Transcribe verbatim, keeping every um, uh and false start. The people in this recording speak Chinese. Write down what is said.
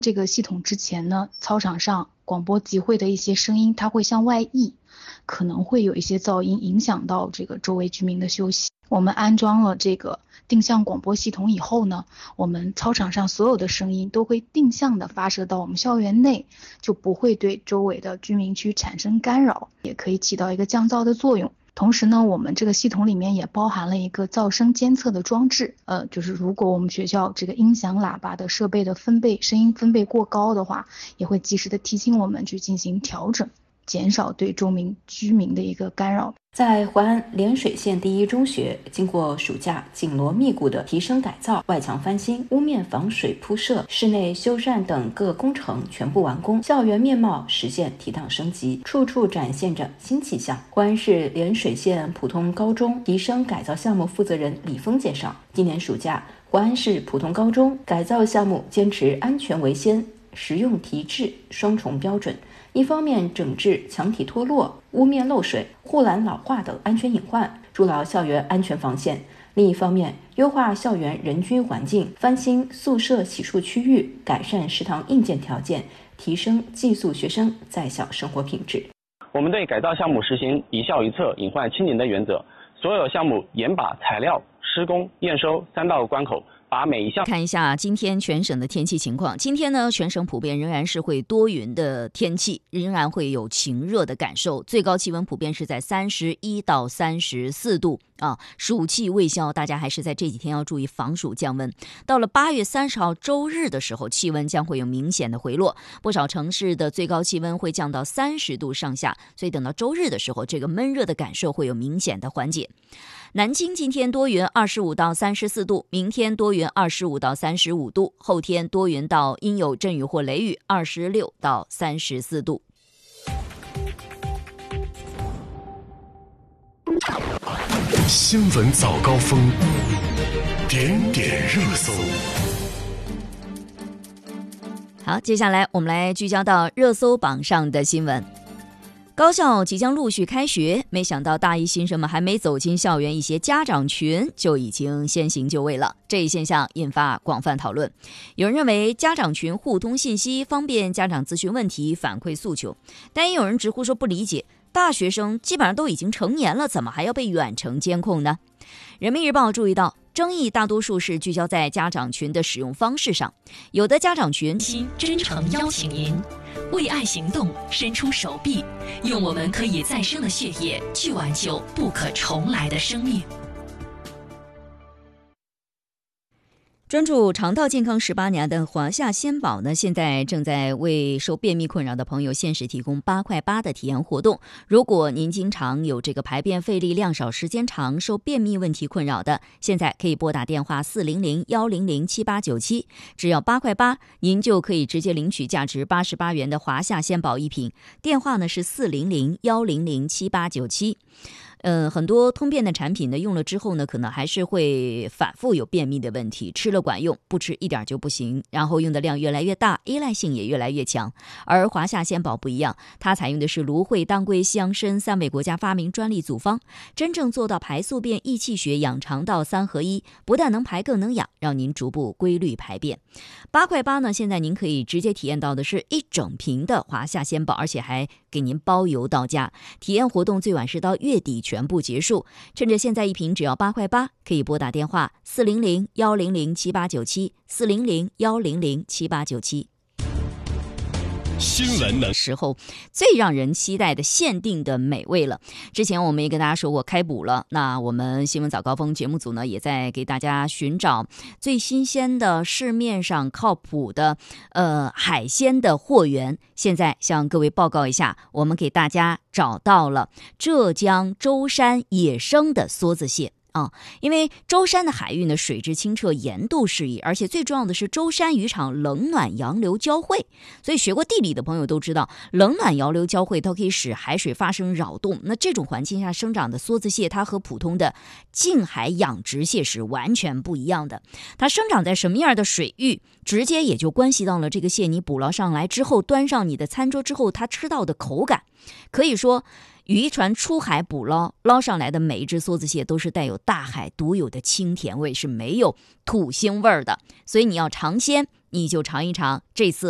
这个系统之前呢，操场上广播集会的一些声音，它会向外溢，可能会有一些噪音影响到这个周围居民的休息。我们安装了这个定向广播系统以后呢，我们操场上所有的声音都会定向的发射到我们校园内，就不会对周围的居民区产生干扰，也可以起到一个降噪的作用。同时呢，我们这个系统里面也包含了一个噪声监测的装置，呃，就是如果我们学校这个音响喇叭的设备的分贝声音分贝过高的话，也会及时的提醒我们去进行调整，减少对周围居民的一个干扰。 在淮安涟水县第一中学，经过暑假紧锣密鼓的提升改造、外墙翻新、屋面防水铺设、室内修缮等各工程全部完工，校园面貌实现提档升级，处处展现着新气象。淮安市涟水县普通高中提升改造项目负责人李峰介绍，今年暑假淮安市普通高中改造项目坚持安全为先、实用提质双重标准，一方面整治墙体脱落、屋面漏水、护栏老化等安全隐患，筑牢校园安全防线；另一方面，优化校园人居环境，翻新宿舍洗漱区域，改善食堂硬件条件，提升寄宿学生在校生活品质。 我们对改造项目实行一校一策、隐患清零的原则，所有项目严把材料、施工、验收三道关口，把每一项看一下今天全省的天气情况。今天呢，全省普遍仍然是会多云的天气，仍然会有晴热的感受，最高气温普遍是在三十一到三十四度啊。暑气未消，大家还是在这几天要注意防暑降温。到了八月三十号周日的时候，气温将会有明显的回落，不少城市的最高气温会降到三十度上下，所以等到周日的时候，这个闷热的感受会有明显的缓解。南京今天多云二十五到三十四度，明天多云二十五到三十五度，后天多云到阴有阵雨或雷雨，二十六到三十四度。 新闻早高峰，点点热搜。 好，接下来我们来聚焦到热搜榜上的新闻。高校即将陆续开学，没想到大一新生们还没走进校园，一些家长群就已经先行就位了。这一现象引发广泛讨论。有人认为家长群互通信息，方便家长咨询问题、反馈诉求，但也有人直呼说不理解，大学生基本上都已经成年了，怎么还要被远程监控呢？人民日报注意到，争议大多数是聚焦在家长群的使用方式上。有的家长群心真诚邀请您为爱行动，伸出手臂，用我们可以再生的血液去挽救不可重来的生命。 专注肠道健康十八年的华夏鲜宝呢，现在正在为受便秘困扰的朋友限时提供八块八的体验活动。如果您经常有这个排便费力、量少、时间长、受便秘问题困扰的，现在可以拨打电话四零零幺零零七八九七，只要八块八，您就可以直接领取价值八十八元的华夏鲜宝一瓶。电话呢是四零零幺零零七八九七。嗯，很多通便的产品呢，用了之后呢，可能还是会反复有便秘的问题，吃了管用，不吃一点就不行，然后用的量越来越大，依赖性也越来越强。而华夏鲜宝不一样，它采用的是芦荟、当归、西洋参三位国家发明专利组方，真正做到排宿便、益气血、养肠道三合一，不但能排更能养，让您逐步规律排便。八块八呢，现在您可以直接体验到的是一整瓶的华夏鲜宝，而且还给您包邮到家。体验活动最晚是到月底全部结束，趁着现在一瓶只要八块八，可以拨打电话四零零幺零零七八九七四零零幺零零七八九七。 新闻的时候最让人期待的限定的美味了。之前我们也跟大家说过开补了，那我们新闻早高峰节目组呢也在给大家寻找最新鲜的市面上靠谱的呃海鲜的货源。现在向各位报告一下，我们给大家找到了浙江舟山野生的梭子蟹。啊，因为舟山的海域呢，水质清澈，盐度适宜，而且最重要的是舟山渔场冷暖洋流交汇，所以学过地理的朋友都知道，冷暖洋流交汇它可以使海水发生扰动。那这种环境下生长的梭子蟹，它和普通的近海养殖蟹是完全不一样的。它生长在什么样的水域，直接也就关系到了这个蟹你捕捞上来之后，端上你的餐桌之后，它吃到的口感。可以说渔船出海捕捞，捞上来的每一只梭子蟹都是带有大海独有的清甜味，是没有土腥味的。所以你要尝鲜，你就尝一尝这次